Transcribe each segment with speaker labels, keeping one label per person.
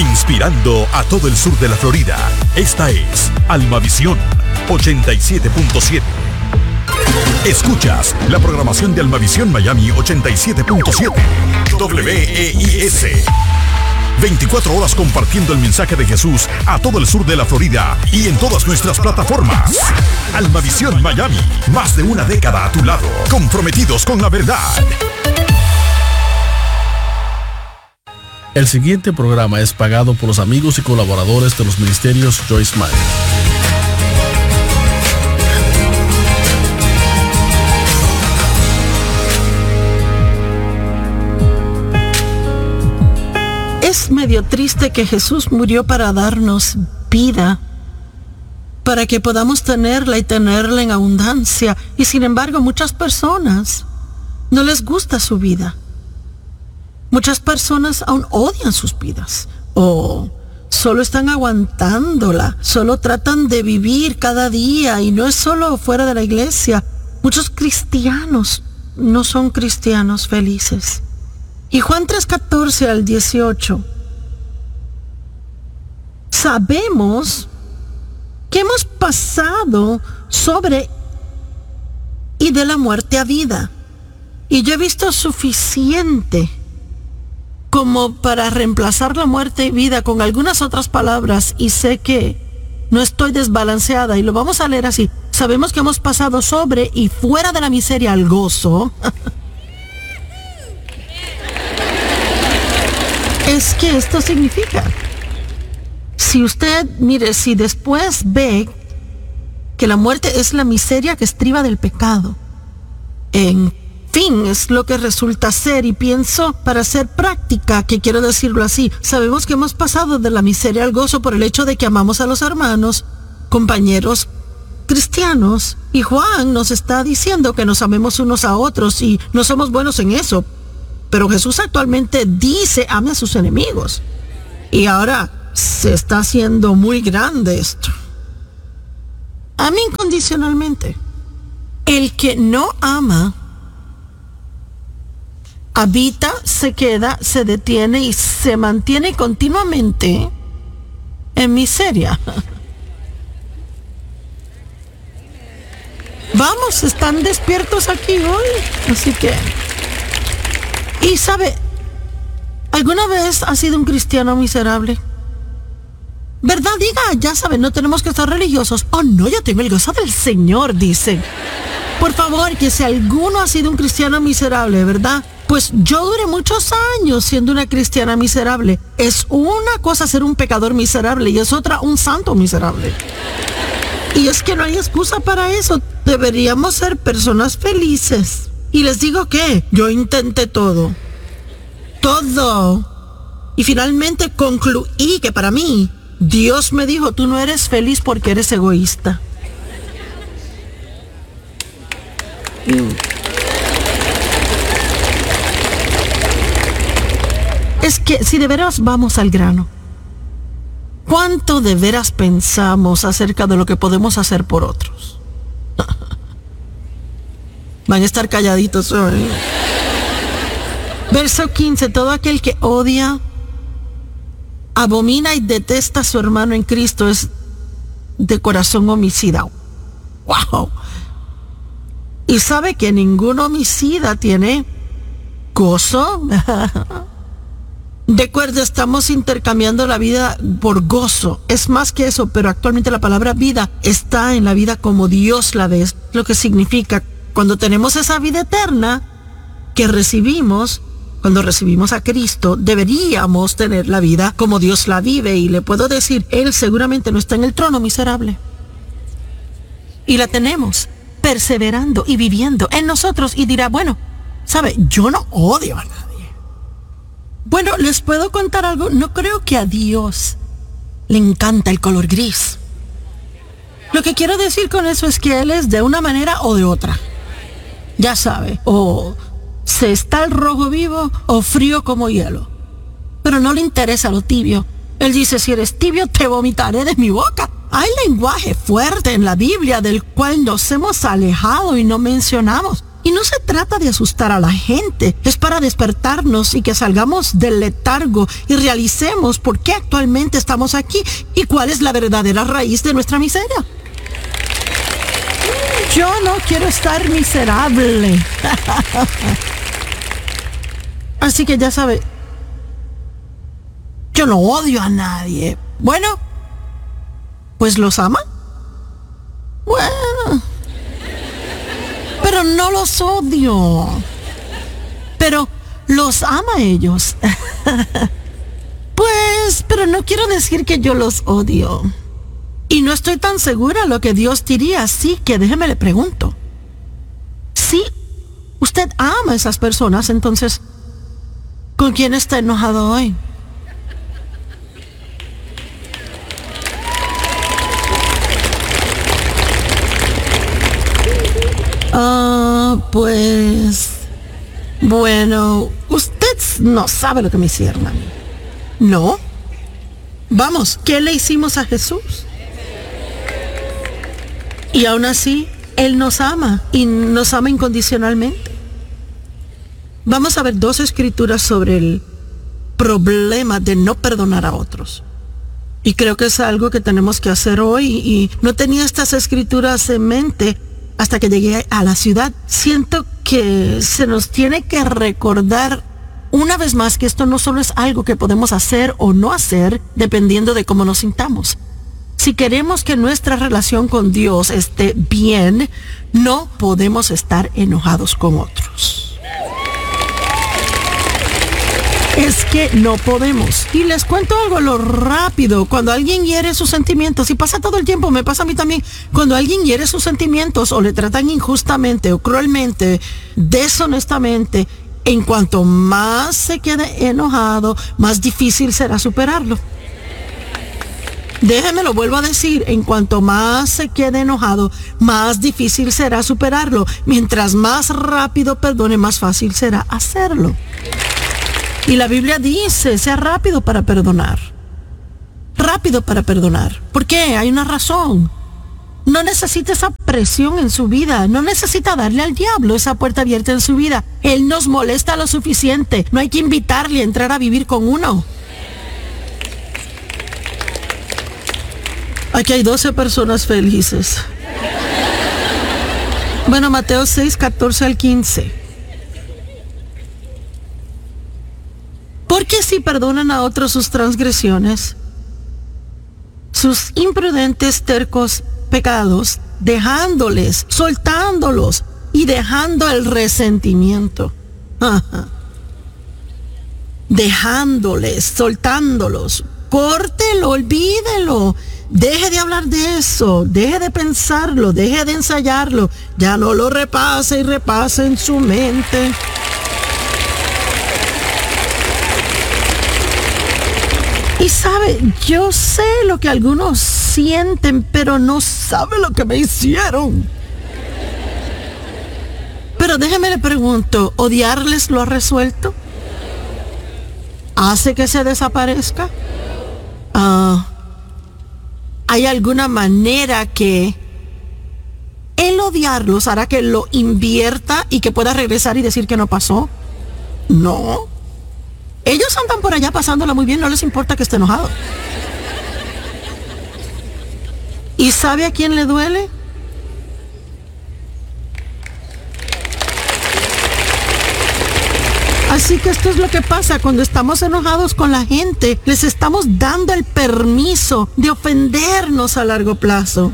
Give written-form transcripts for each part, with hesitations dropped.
Speaker 1: Inspirando a todo el sur de la Florida. Esta es Almavisión 87.7. Escuchas la programación de Almavisión Miami 87.7. WEIS. 24 horas compartiendo el mensaje de Jesús a todo el sur de la Florida y en todas nuestras plataformas. Almavisión Miami, más de una década a tu lado, comprometidos con la verdad.
Speaker 2: El siguiente programa es pagado por los amigos y colaboradores de los ministerios Joyce Meyer.
Speaker 3: Es medio triste que Jesús murió para darnos vida, para que podamos tenerla y tenerla en abundancia. Y sin embargo, muchas personas no les gusta su vida. Muchas personas aún odian sus vidas o solo están aguantándola, solo tratan de vivir cada día, y no es solo fuera de la iglesia. Muchos cristianos no son cristianos felices. Y Juan 3:14 al 18. Sabemos que hemos pasado sobre y de la muerte a vida. Y yo he visto suficiente como para reemplazar la muerte y vida con algunas otras palabras, y sé que no estoy desbalanceada, y lo vamos a leer así. Sabemos que hemos pasado sobre y fuera de la miseria al gozo. Es que esto significa, si usted, mire, si después ve que la muerte es la miseria que estriba del pecado, en fin, es lo que resulta ser, y pienso, para ser práctica, que quiero decirlo así, sabemos que hemos pasado de la miseria al gozo por el hecho de que amamos a los hermanos, compañeros cristianos, y Juan nos está diciendo que nos amemos unos a otros, y no somos buenos en eso. Pero Jesús actualmente dice, ame a sus enemigos. Y ahora se está haciendo muy grande esto. Ame incondicionalmente. El que no ama, habita, se queda, se detiene y se mantiene continuamente en miseria. Vamos, están despiertos aquí hoy. Así que... Y sabe, ¿alguna vez ha sido un cristiano miserable? ¿Verdad? Diga, ya sabe, no tenemos que estar religiosos. Oh no, yo tengo el gozo del Señor, dice. Por favor, que si alguno ha sido un cristiano miserable, ¿verdad? Pues yo duré muchos años siendo una cristiana miserable. Es una cosa ser un pecador miserable y es otra un santo miserable. Y es que no hay excusa para eso. Deberíamos ser personas felices. Y les digo que yo intenté todo. Y finalmente concluí que para mí, Dios me dijo, tú no eres feliz porque eres egoísta. Es que si de veras vamos al grano, ¿cuánto de veras pensamos acerca de lo que podemos hacer por otros? Van a estar calladitos hoy. Verso 15. Todo aquel que odia, abomina y detesta a su hermano en Cristo es de corazón homicida. ¡Wow! Y sabe que ningún homicida tiene gozo. De acuerdo, estamos intercambiando la vida por gozo. Es más que eso, pero actualmente la palabra vida está en la vida como Dios la ve. Es lo que significa cuando tenemos esa vida eterna que recibimos, cuando recibimos a Cristo, deberíamos tener la vida como Dios la vive. Y le puedo decir, Él seguramente no está en el trono miserable. Y la tenemos perseverando y viviendo en nosotros. Y dirá, bueno, ¿sabe? Yo no odio a nadie. Bueno, les puedo contar algo. No creo que a Dios le encanta el color gris. Lo que quiero decir con eso es que Él es de una manera o de otra. Ya sabe, o se está el rojo vivo o frío como hielo. Pero no le interesa lo tibio. Él dice, si eres tibio te vomitaré de mi boca. Hay lenguaje fuerte en la Biblia del cual nos hemos alejado y no mencionamos. Y no se trata de asustar a la gente, es para despertarnos y que salgamos del letargo y realicemos por qué actualmente estamos aquí y cuál es la verdadera raíz de nuestra miseria. Yo no quiero estar miserable. Así que ya sabe, yo no odio a nadie. Bueno, pues los ama. Bueno, pero no los odio. Pero los ama a ellos. Pues, pero no quiero decir que yo los odio. Y no estoy tan segura lo que Dios diría, así que déjeme le pregunto. Si usted ama a esas personas, entonces, ¿con quién está enojado hoy? Pues, bueno, usted no sabe lo que me hicieron a mí. ¿No? Vamos, ¿qué le hicimos a Jesús? Y aún así, Él nos ama y nos ama incondicionalmente. Vamos a ver 2 escrituras sobre el problema de no perdonar a otros. Y creo que es algo que tenemos que hacer hoy y no tenía estas escrituras en mente hasta que llegué a la ciudad. Siento que se nos tiene que recordar una vez más que esto no solo es algo que podemos hacer o no hacer dependiendo de cómo nos sintamos. Si queremos que nuestra relación con Dios esté bien, no podemos estar enojados con otros. Es que no podemos. Y les cuento algo a lo rápido. Cuando alguien hiere sus sentimientos, y pasa todo el tiempo, me pasa a mí también, cuando alguien hiere sus sentimientos o le tratan injustamente o cruelmente, deshonestamente, en cuanto más se quede enojado, más difícil será superarlo. Déjeme lo vuelvo a decir, en cuanto más se quede enojado, más difícil será superarlo. Mientras más rápido perdone, más fácil será hacerlo. Y la Biblia dice, sea rápido para perdonar. Rápido para perdonar. ¿Por qué? Hay una razón. No necesita esa presión en su vida. No necesita darle al diablo esa puerta abierta en su vida. Él nos molesta lo suficiente. No hay que invitarle a entrar a vivir con uno. Aquí hay 12 personas felices. Bueno, Mateo 6, 14 al 15. Porque si perdonan a otros sus transgresiones, sus imprudentes, tercos pecados, dejándoles, soltándolos y dejando el resentimiento. Dejándoles, soltándolos. Córtelo, olvídelo. Deje de hablar de eso, deje de pensarlo, deje de ensayarlo. Ya no lo repase y repase en su mente. Y sabe, yo sé lo que algunos sienten, pero no sabe lo que me hicieron. Pero déjeme le pregunto, ¿odiarles lo ha resuelto? ¿Hace que se desaparezca? ¿Hay alguna manera que el odiarlos hará que lo invierta y que pueda regresar y decir que no pasó? No. Ellos andan por allá pasándola muy bien, no les importa que esté enojado. ¿Y sabe a quién le duele? Así que esto es lo que pasa cuando estamos enojados con la gente. Les estamos dando el permiso de ofendernos a largo plazo.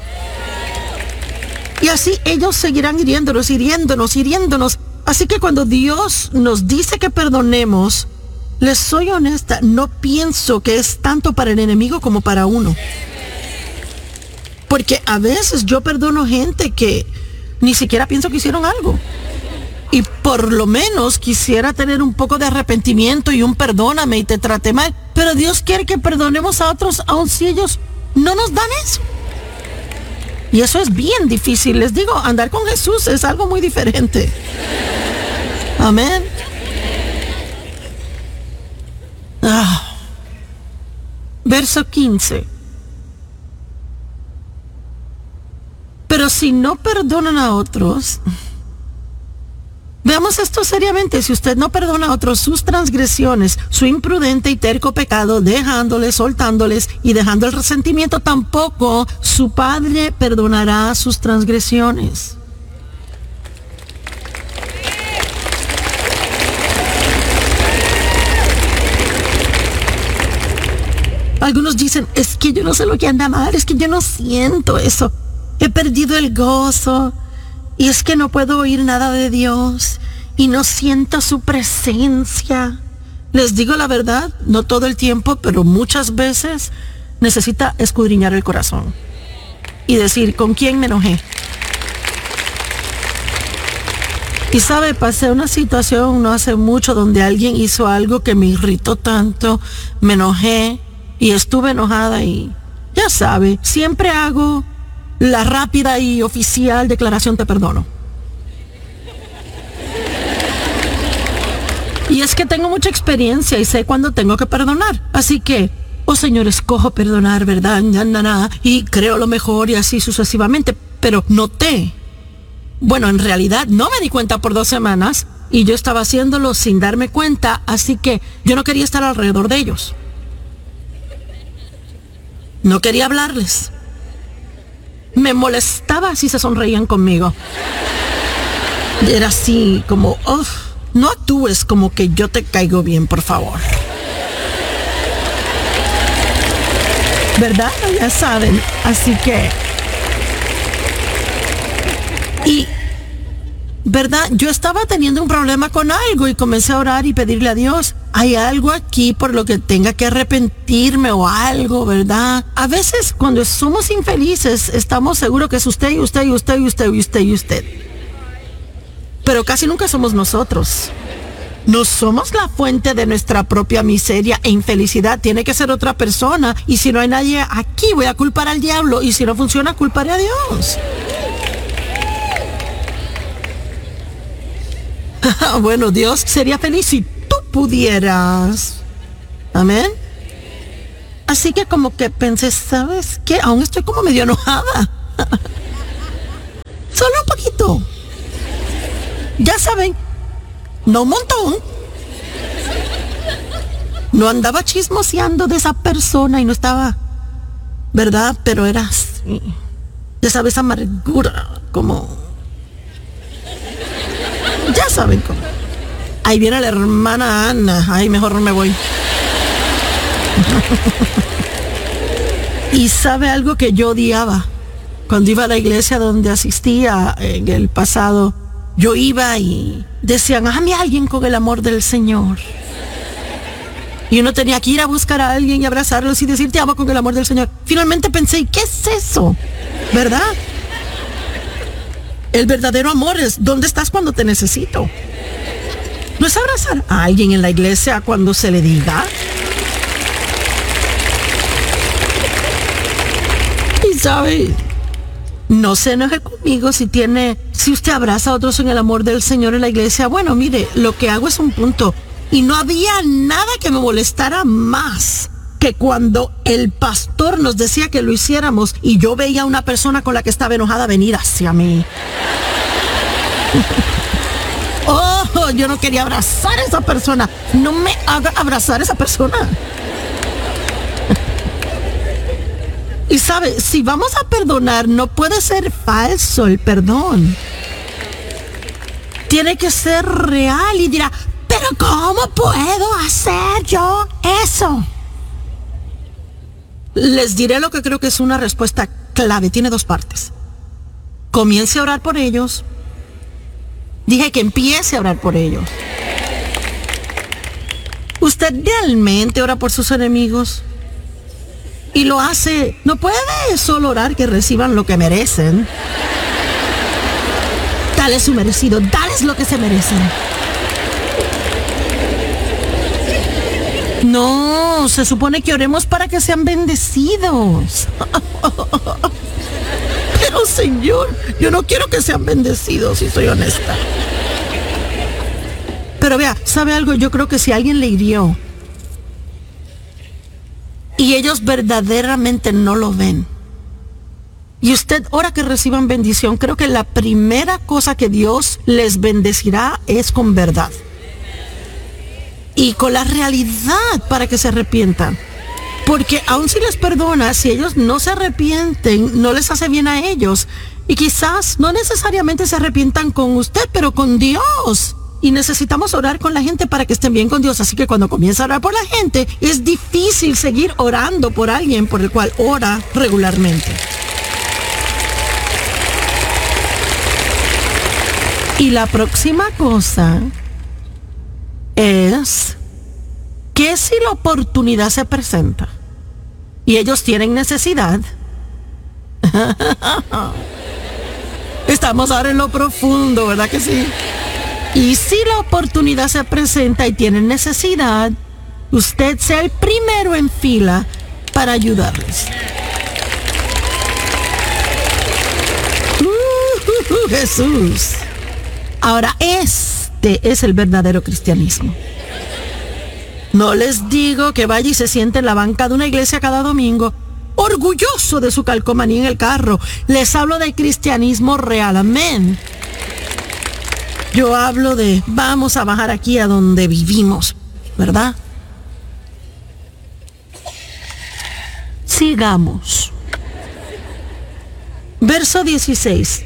Speaker 3: Y así ellos seguirán hiriéndonos, hiriéndonos, hiriéndonos. Así que cuando Dios nos dice que perdonemos, les soy honesta, no pienso que es tanto para el enemigo como para uno. Porque a veces yo perdono gente que ni siquiera pienso que hicieron algo. Y por lo menos quisiera tener un poco de arrepentimiento y un perdóname y te traté mal. Pero Dios quiere que perdonemos a otros, aun si ellos no nos dan eso. Y eso es bien difícil. Les digo, andar con Jesús es algo muy diferente. Amén. Verso 15. Pero si no perdonan a otros, Veamos esto seriamente. Si usted no perdona a otros sus transgresiones, su imprudente y terco pecado, dejándoles, soltándoles y dejando el resentimiento, tampoco su Padre perdonará sus transgresiones. Algunos dicen, es que yo no sé lo que anda mal, es que yo no siento eso. He perdido el gozo. Y es que no puedo oír nada de Dios y no siento su presencia. Les digo la verdad, no todo el tiempo, pero muchas veces necesita escudriñar el corazón y decir, ¿con quién me enojé? Y sabe, pasé una situación no hace mucho donde alguien hizo algo que me irritó tanto, me enojé y estuve enojada y ya sabe, siempre hago la rápida y oficial declaración te perdono. Y es que tengo mucha experiencia y sé cuándo tengo que perdonar. Así que, oh Señor, escojo perdonar, ¿verdad? Y creo lo mejor y así sucesivamente. Pero noté, bueno, en realidad no me di cuenta por 2 semanas y yo estaba haciéndolo sin darme cuenta, así que yo no quería estar alrededor de ellos. No quería hablarles. Me molestaba si se sonreían conmigo. Era así como, no actúes como que yo te caigo bien, por favor. ¿Verdad? Ya saben. Así que... Y... ¿verdad? Yo estaba teniendo un problema con algo y comencé a orar y pedirle a Dios, hay algo aquí por lo que tenga que arrepentirme o algo, ¿verdad? A veces cuando somos infelices estamos seguros que es usted y usted y usted y usted y usted y usted. Pero casi nunca somos nosotros. No somos la fuente de nuestra propia miseria e infelicidad. Tiene que ser otra persona. Y si no hay nadie aquí, voy a culpar al diablo. Y si no funciona, culparé a Dios. Bueno, Dios sería feliz si tú pudieras. Amén. Así que como que pensé, ¿sabes qué? Aún estoy como medio enojada. Solo un poquito. Ya saben, no un montón. No andaba chismoseando de esa persona y no estaba, ¿verdad? Pero era así. Ya sabes, amargura, como... Ya saben cómo. Ahí viene la hermana Ana. Ay, mejor no me voy. Y sabe algo que yo odiaba. Cuando iba a la iglesia donde asistía en el pasado, yo iba y decían, ame a alguien con el amor del Señor. Y uno tenía que ir a buscar a alguien y abrazarlos y decir, te amo con el amor del Señor. Finalmente pensé, ¿qué es eso? ¿Verdad? El verdadero amor es ¿dónde estás cuando te necesito? No es abrazar a alguien en la iglesia cuando se le diga. Y sabe, no se enoje conmigo si usted abraza a otros en el amor del Señor en la iglesia. Bueno, mire, lo que hago es un punto. Y no había nada que me molestara más que cuando el pastor nos decía que lo hiciéramos y yo veía a una persona con la que estaba enojada venir hacia mí. Oh, yo no quería abrazar a esa persona. No me haga abrazar a esa persona. Y sabe, si vamos a perdonar, no puede ser falso el perdón. Tiene que ser real y dirá, ¿pero cómo puedo hacer yo eso? Les diré lo que creo que es una respuesta clave. Tiene 2 partes. Comience a orar por ellos. Dije que empiece a orar por ellos. ¿Usted realmente ora por sus enemigos? Y lo hace. No puede solo orar que reciban lo que merecen. Dale su merecido. Dales lo que se merecen. No, se supone que oremos para que sean bendecidos. Pero Señor, yo no quiero que sean bendecidos, si soy honesta. Pero vea, ¿sabe algo? Yo creo que si alguien le hirió y ellos verdaderamente no lo ven, y usted ora que reciban bendición, creo que la primera cosa que Dios les bendecirá es con verdad. Y con la realidad para que se arrepientan. Porque aun si les perdona, si ellos no se arrepienten, no les hace bien a ellos. Y quizás no necesariamente se arrepientan con usted, pero con Dios. Y necesitamos orar con la gente para que estén bien con Dios. Así que cuando comienza a orar por la gente, es difícil seguir orando por alguien por el cual ora regularmente. Y la próxima cosa es que si la oportunidad se presenta y ellos tienen necesidad, estamos ahora en lo profundo, ¿verdad que sí? Y si la oportunidad se presenta y tienen necesidad, usted sea el primero en fila para ayudarles. Jesús. Ahora, este es el verdadero cristianismo. No les digo que vaya y se siente en la banca de una iglesia cada domingo, orgulloso de su calcomanía en el carro. Les hablo del cristianismo real, amén. Yo hablo de, vamos a bajar aquí a donde vivimos, ¿verdad? Sigamos. Verso 16.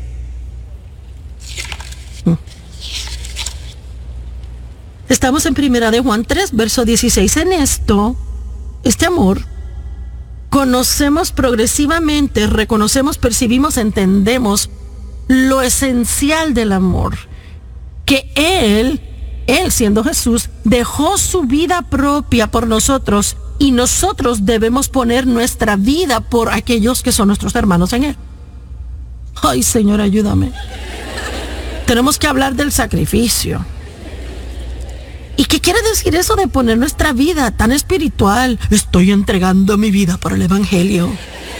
Speaker 3: Estamos en 1 de Juan 3, verso 16. En esto, este amor, conocemos progresivamente, reconocemos, percibimos, entendemos lo esencial del amor. Que Él siendo Jesús, dejó su vida propia por nosotros y nosotros debemos poner nuestra vida por aquellos que son nuestros hermanos en Él. Ay, Señor, ayúdame. Tenemos que hablar del sacrificio. ¿Y qué quiere decir eso de poner nuestra vida tan espiritual? Estoy entregando mi vida por el Evangelio.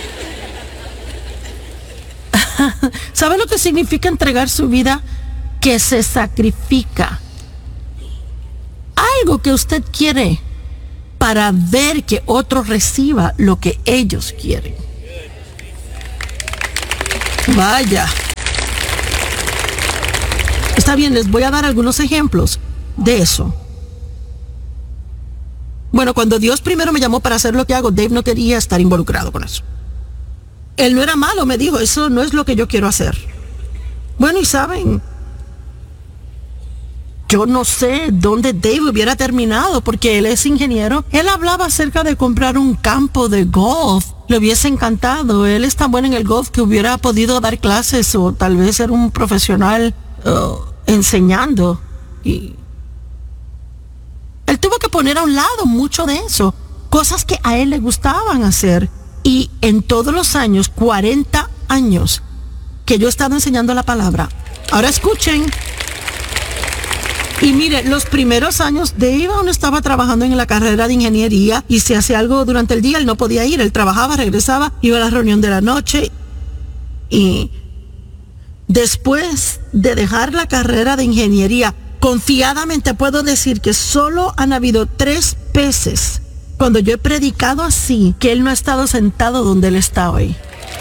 Speaker 3: ¿Sabe lo que significa entregar su vida? Que se sacrifica. Algo que usted quiere para ver que otro reciba lo que ellos quieren. Vaya. Está bien, les voy a dar algunos ejemplos de eso. Bueno, cuando Dios primero me llamó para hacer lo que hago, Dave no quería estar involucrado con eso. Él no era malo, me dijo, eso no es lo que yo quiero hacer. Bueno, y saben, yo no sé dónde Dave hubiera terminado, porque él es ingeniero. Él hablaba acerca de comprar un campo de golf. Le hubiese encantado. Él es tan bueno en el golf que hubiera podido dar clases o tal vez ser un profesional enseñando. Y él tuvo que poner a un lado mucho de eso, cosas que a él le gustaban hacer. Y en todos los años, 40 años, que yo he estado enseñando la palabra. Ahora escuchen. Y mire, los primeros años Dave aún estaba trabajando en la carrera de ingeniería y si hacía algo durante el día, él no podía ir. Él trabajaba, regresaba, iba a la reunión de la noche. Y después de dejar la carrera de ingeniería, confiadamente puedo decir que solo han habido 3 veces cuando yo he predicado así, que él no ha estado sentado donde él está hoy.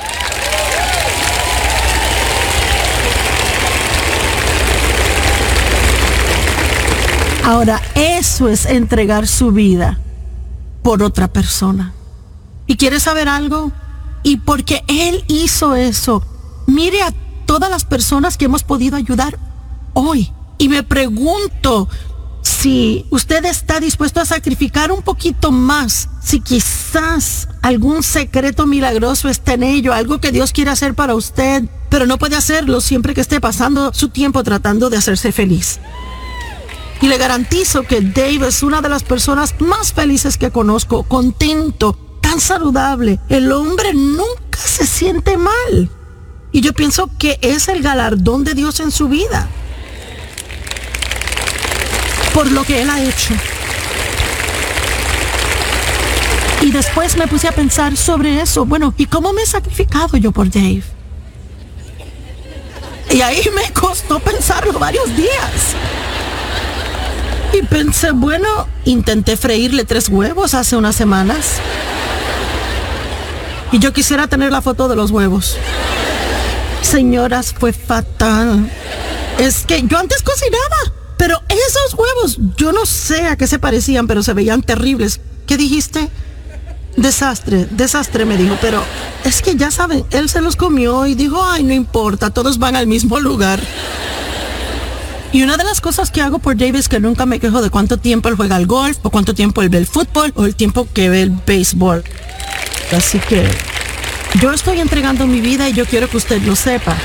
Speaker 3: Ahora, eso es entregar su vida por otra persona. ¿Y quiere saber algo? Y porque él hizo eso, mire a todas las personas que hemos podido ayudar hoy. Y me pregunto si usted está dispuesto a sacrificar un poquito más, si quizás algún secreto milagroso está en ello, algo que Dios quiere hacer para usted, pero no puede hacerlo siempre que esté pasando su tiempo tratando de hacerse feliz. Y le garantizo que Dave es una de las personas más felices que conozco, contento, tan saludable. El hombre nunca se siente mal. Y yo pienso que es el galardón de Dios en su vida, por lo que él ha hecho. Y después me puse a pensar sobre eso. Bueno, ¿y cómo me he sacrificado yo por Dave? Y ahí me costó pensarlo varios días. Y pensé, bueno, intenté freírle 3 huevos hace unas semanas. Y yo quisiera tener la foto de los huevos. Señoras, fue fatal. Es que yo antes cocinaba, pero esos huevos, yo no sé a qué se parecían, pero se veían terribles. ¿Qué dijiste? Desastre me dijo, pero es que ya saben, él se los comió y dijo, ay, no importa, todos van al mismo lugar. Y una de las cosas que hago por David es que nunca me quejo de cuánto tiempo él juega al golf, o cuánto tiempo él ve el fútbol, o el tiempo que ve el béisbol. Así que yo estoy entregando mi vida y yo quiero que usted lo sepa.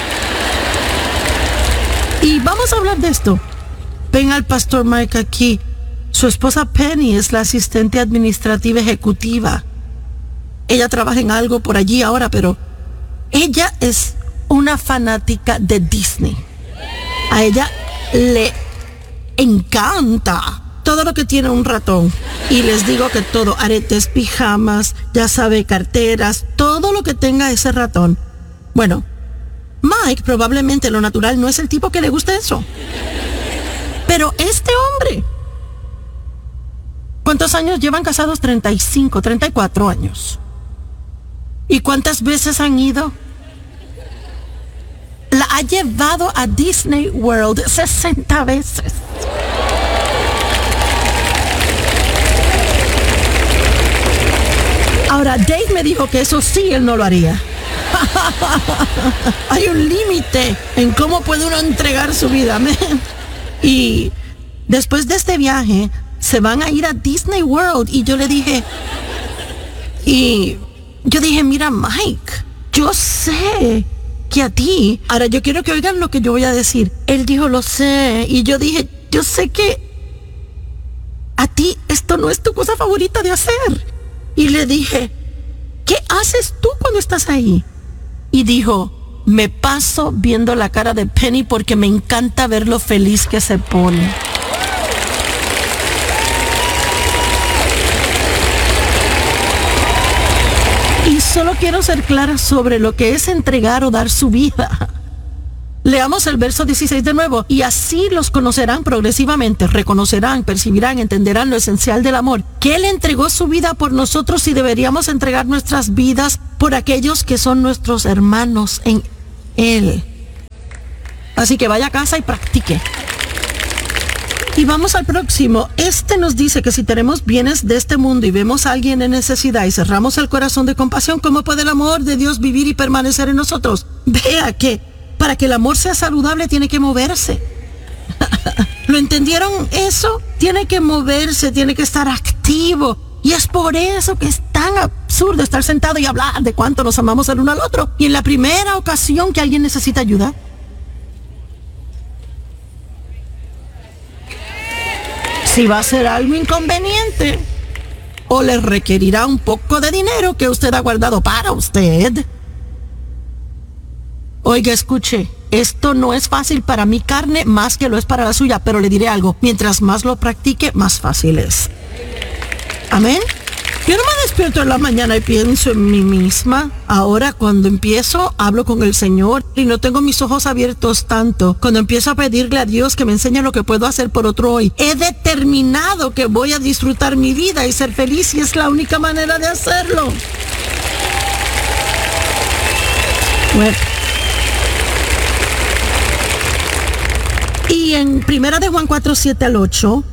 Speaker 3: Y vamos a hablar de esto. Ven al pastor Mike aquí. Su esposa Penny es la asistente administrativa ejecutiva. Ella trabaja en algo por allí ahora, pero ella es una fanática de Disney. A ella le encanta todo lo que tiene un ratón. Y les digo que todo, aretes, pijamas, ya sabe, carteras, todo lo que tenga ese ratón. Bueno, Mike probablemente lo natural no es el tipo que le gusta eso. Pero este hombre, ¿cuántos años llevan casados? 35, 34 años. ¿Y cuántas veces han ido? La ha llevado a Disney World 60 veces. Ahora, Dave me dijo que eso sí él no lo haría. Hay un límite en cómo puede uno entregar su vida. Y después de este viaje se van a ir a Disney World. Y yo le dije, mira, Mike, yo sé que a ti, ahora yo quiero que oigan lo que yo voy a decir. Él dijo, lo sé. Y yo dije, yo sé que a ti esto no es tu cosa favorita de hacer. Y le dije, ¿qué haces tú cuando estás ahí? Y dijo, me paso viendo la cara de Penny porque me encanta ver lo feliz que se pone. Y solo quiero ser clara sobre lo que es entregar o dar su vida. Leamos el verso 16 de nuevo. Y así los conocerán progresivamente, reconocerán, percibirán, entenderán lo esencial del amor, que Él entregó su vida por nosotros y deberíamos entregar nuestras vidas por aquellos que son nuestros hermanos en Él. Así que vaya a casa y practique. Y vamos al próximo. Este nos dice que si tenemos bienes de este mundo y vemos a alguien en necesidad y cerramos el corazón de compasión, ¿cómo puede el amor de Dios vivir y permanecer en nosotros? Vea que para que el amor sea saludable tiene que moverse. ¿Lo entendieron eso? Tiene que moverse, tiene que estar activo. Y es por eso que es tan absurdo estar sentado y hablar de cuánto nos amamos el uno al otro. Y en la primera ocasión que alguien necesita ayuda, si va a ser algo inconveniente o le requerirá un poco de dinero que usted ha guardado para usted. Oiga, escuche, esto no es fácil para mi carne más que lo es para la suya, pero le diré algo, mientras más lo practique, más fácil es. Amén. Yo no me despierto en la mañana y pienso en mí misma. Ahora cuando empiezo, hablo con el Señor y no tengo mis ojos abiertos tanto. Cuando empiezo a pedirle a Dios que me enseñe lo que puedo hacer por otro hoy, he determinado que voy a disfrutar mi vida y ser feliz y es la única manera de hacerlo. Bueno. Y en Primera de Juan 4, 7 al 8,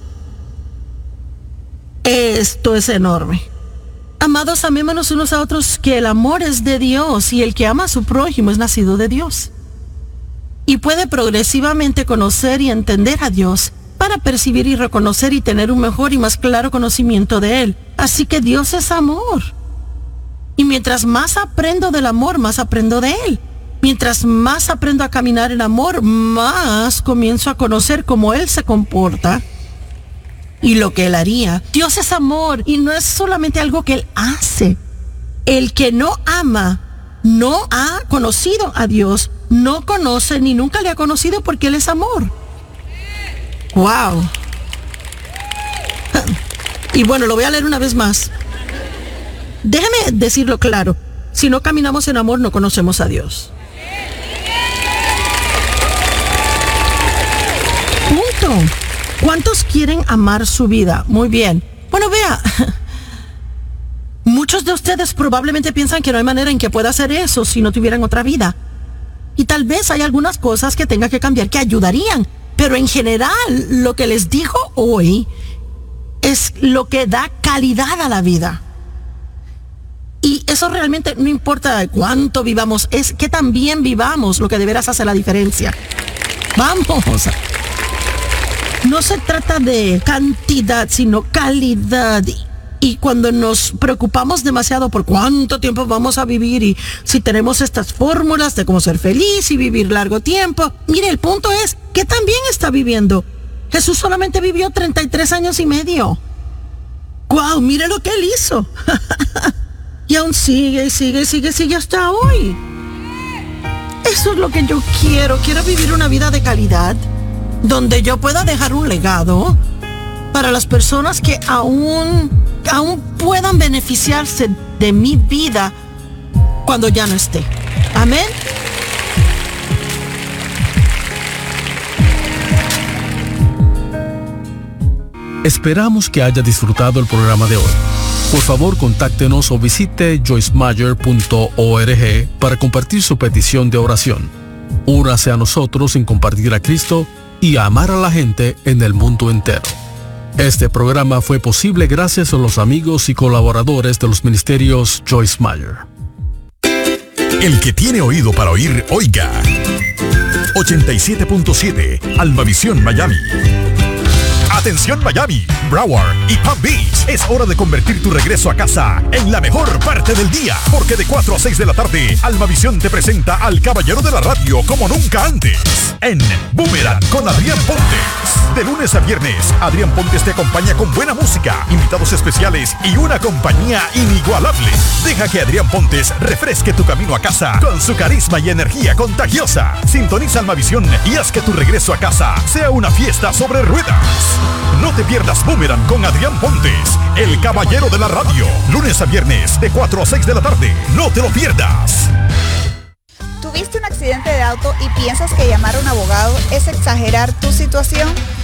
Speaker 3: esto es enorme. Amados, amémonos unos a otros, que el amor es de Dios y el que ama a su prójimo es nacido de Dios. Y puede progresivamente conocer y entender a Dios para percibir y reconocer y tener un mejor y más claro conocimiento de Él. Así que Dios es amor. Y mientras más aprendo del amor, más aprendo de Él. Mientras más aprendo a caminar en amor, más comienzo a conocer cómo Él se comporta y lo que Él haría. Dios es amor y no es solamente algo que Él hace. El que no ama no ha conocido a Dios, no conoce ni nunca le ha conocido porque Él es amor. ¡Wow! Y bueno, lo voy a leer una vez más. Déjeme decirlo claro. Si no caminamos en amor, no conocemos a Dios. Punto. ¿Cuántos quieren amar su vida? Muy bien. Bueno, vea. Muchos Muchos de ustedes probablemente piensan que no hay manera en que pueda hacer eso si no tuvieran otra vida. Y tal vez hay algunas cosas que tenga que cambiar que ayudarían. Pero en general, lo que les digo hoy es lo que da calidad a la vida. Y eso realmente no importa cuánto vivamos, es que también vivamos lo que de veras hace la diferencia. Vamos. No se trata de cantidad, sino calidad. Y cuando nos preocupamos demasiado por cuánto tiempo vamos a vivir y si tenemos estas fórmulas de cómo ser feliz y vivir largo tiempo, mire, el punto es que también está viviendo. Jesús solamente vivió 33 años y medio. ¡Guau! Mire lo que él hizo. Y aún sigue hasta hoy. Eso es lo que yo quiero. Quiero vivir una vida de calidad, donde yo pueda dejar un legado para las personas que aún puedan beneficiarse de mi vida cuando ya no esté. Amén.
Speaker 2: Esperamos que haya disfrutado el programa de hoy. Por favor, contáctenos o visite joycemeyer.org para compartir su petición de oración. Únase a nosotros en compartir a Cristo y a amar a la gente en el mundo entero. Este programa fue posible gracias a los amigos y colaboradores de los ministerios Joyce Meyer.
Speaker 1: El que tiene oído para oír, oiga. 87.7 Almavisión Miami. Atención Miami, Broward y Palm Beach. Es hora de convertir tu regreso a casa en la mejor parte del día. Porque de 4 a 6 de la tarde, Almavisión te presenta al caballero de la radio como nunca antes. En Boomerang con Adrián Pontes. De lunes a viernes, Adrián Pontes te acompaña con buena música, invitados especiales y una compañía inigualable. Deja que Adrián Pontes refresque tu camino a casa con su carisma y energía contagiosa. Sintoniza Almavisión y haz que tu regreso a casa sea una fiesta sobre ruedas. No te pierdas Boomerang con Adrián Pontes, el caballero de la radio. Lunes a viernes, de 4 a 6 de la tarde. No te lo pierdas.
Speaker 4: ¿Tuviste un accidente de auto y piensas que llamar a un abogado es exagerar tu situación?